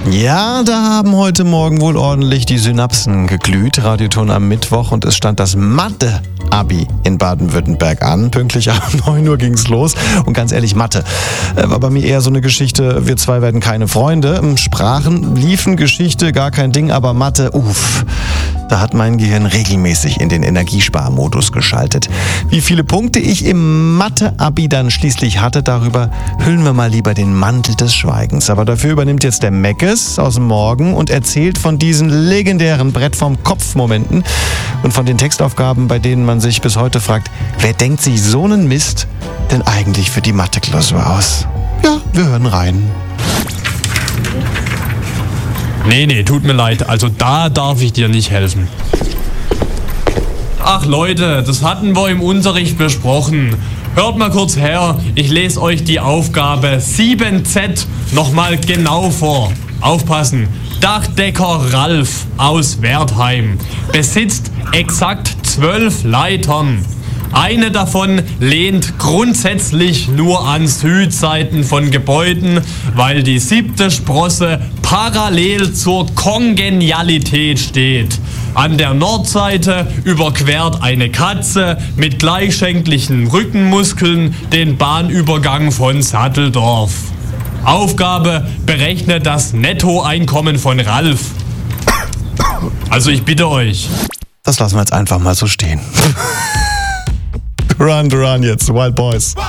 Ja, da haben heute Morgen wohl ordentlich die Synapsen geglüht. Radioton am Mittwoch und es stand das Mathe-Abi in Baden-Württemberg an. Pünktlich ab 9 Uhr ging's los. Und ganz ehrlich, Mathe war bei mir eher so eine Geschichte, wir zwei werden keine Freunde. Sprachen liefen, Geschichte, gar kein Ding, aber Mathe, da hat mein Gehirn regelmäßig in den Energiesparmodus geschaltet. Wie viele Punkte ich im Mathe-Abi dann schließlich hatte, darüber hüllen wir mal lieber den Mantel des Schweigens. Aber dafür übernimmt jetzt der Meckes aus dem Morgen und erzählt von diesen legendären Brett vom Kopf-Momenten und von den Textaufgaben, bei denen man sich bis heute fragt, wer denkt sich so einen Mist denn eigentlich für die Mathe-Klausur aus? Ja, wir hören rein. Nee, tut mir leid. Also da darf ich dir nicht helfen. Ach Leute, das hatten wir im Unterricht besprochen. Hört mal kurz her, ich lese euch die Aufgabe 7Z nochmal genau vor. Aufpassen. Dachdecker Ralf aus Wertheim besitzt exakt 12 Leitern. Eine davon lehnt grundsätzlich nur an Südseiten von Gebäuden, weil die 7. Sprosse parallel zur Kongenialität steht. An der Nordseite überquert eine Katze mit gleichschenklichen Rückenmuskeln den Bahnübergang von Satteldorf. Aufgabe: berechnet das Nettoeinkommen von Ralf. Also ich bitte euch. Das lassen wir jetzt einfach mal so stehen. Duran Duran jetzt, Wild Boys.